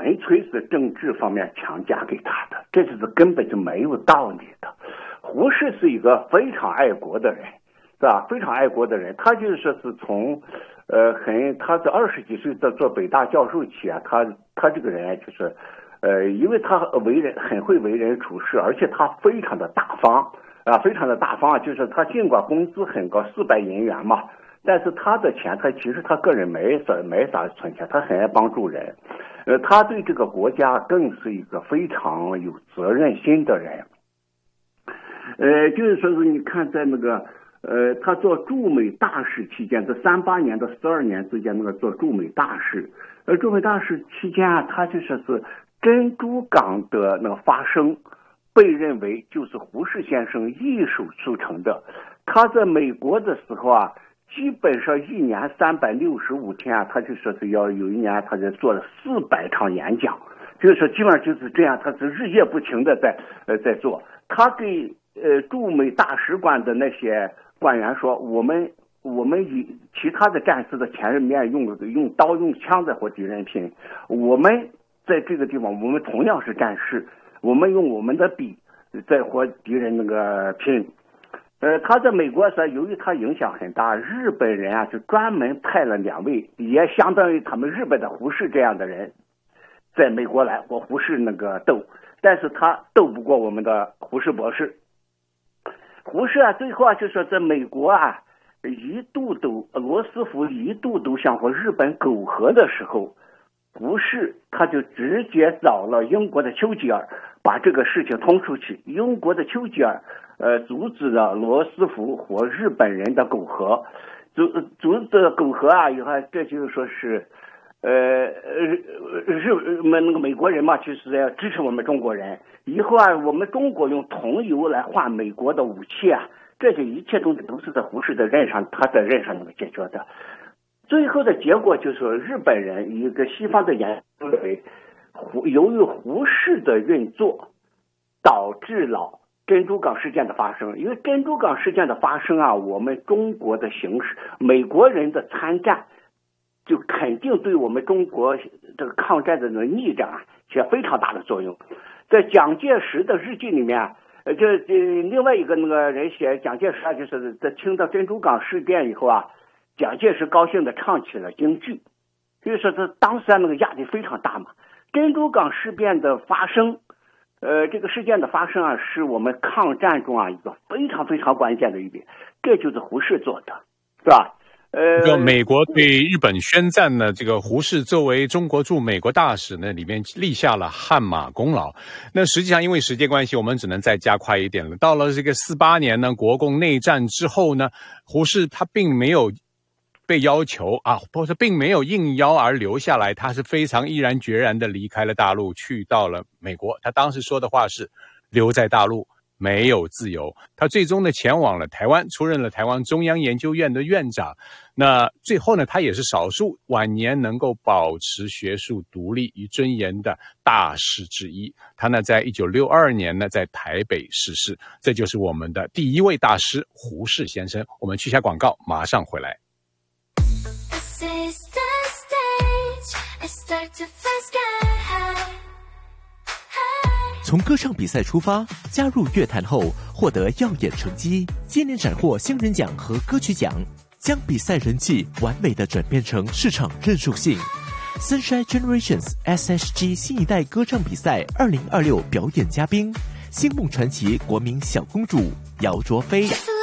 纯粹是政治方面强加给他的，这就是根本就没有道理的。胡适是一个非常爱国的人，是吧？非常爱国的人，他就是说是从他是20几岁的做北大教授起啊，他这个人就是因为他很会为人处事，而且他非常的大方啊，非常的大方，就是他尽管工资很高，400银元嘛，但是他的钱其实他个人没啥存钱，他很爱帮助人，他对这个国家更是一个非常有责任心的人，就是说是你看在那个他做驻美大使期间，在38年到42年之间那个做驻美大使，驻美大使期间啊，他就说是珍珠港的那个发生被认为就是胡适先生一手促成的。他在美国的时候啊，基本上一年365天啊，他就说是有一年他就做了400场演讲，就是说基本上就是这样，他是日夜不停的在做。他给驻美大使馆的那些官员说，我们与其他的战士的前面用刀用枪在和敌人拼，我们在这个地方我们同样是战士，我们用我们的笔在和敌人那个拼。他在美国时，由于他影响很大，日本人啊就专门派了2位，也相当于他们日本的胡适这样的人，在美国来和胡适那个斗，但是他斗不过我们的胡适博士。胡适啊，最后啊就说在美国啊，罗斯福一度都想和日本苟合的时候，胡适他就直接找了英国的丘吉尔，把这个事情通出去。英国的丘吉尔阻止了罗斯福和日本人的苟合，阻止苟合啊，以后这就是说是那个美国人嘛，就是要支持我们中国人。以后啊，我们中国用铜油来换美国的武器啊，这些一切东西都是在胡适的任上，他的任上能够解决的。最后的结果就是说，日本人一个西方的研究认为，由于胡适的运作，导致了珍珠港事件的发生。因为珍珠港事件的发生啊，我们中国的形势，美国人的参战，就肯定对我们中国这个抗战的逆战啊起非常大的作用。在蒋介石的日记里面，另外一个那个人写蒋介石啊，就是在听到珍珠港事件以后啊，蒋介石高兴的唱起了京剧，就是说他当时啊那个压力非常大嘛。珍珠港事变的发生，这个事件的发生啊，是我们抗战中啊一个非常非常关键的一点，这就是胡适做的，是吧？ 美国对日本宣战呢，这个胡适作为中国驻美国大使呢，里面立下了汗马功劳。那实际上因为时间关系，我们只能再加快一点了。到了这个48年呢，国共内战之后呢，胡适他并没有被要求啊，或者并没有应邀而留下来，他是非常毅然决然的离开了大陆，去到了美国。他当时说的话是留在大陆没有自由。他最终呢前往了台湾，出任了台湾中央研究院的院长。那最后呢，他也是少数晚年能够保持学术独立与尊严的大师之一。他呢在1962年呢在台北逝世。这就是我们的第一位大师胡适先生。我们去下广告，马上回来。 从歌唱比赛出发，加入乐坛后获得耀眼成绩，接连斩获新人奖和歌曲奖，将比赛人气完美的转变成市场认受性。Sunshine Generations SHG 新一代歌唱比赛2026表演嘉宾，星梦传奇国民小公主姚卓菲。